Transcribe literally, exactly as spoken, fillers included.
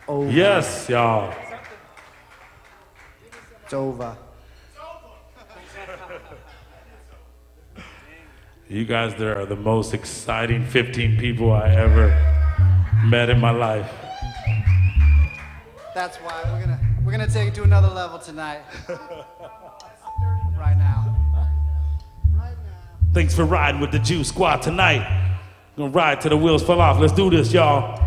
over. Yes, y'all. It's over. You guys, there are the most exciting fifteen people I ever met in my life. That's why we're gonna we're gonna take it to another level tonight. Right now. Right now. Thanks for riding with the Juice Squad tonight. Gonna ride till the wheels fall off. Let's do this, y'all.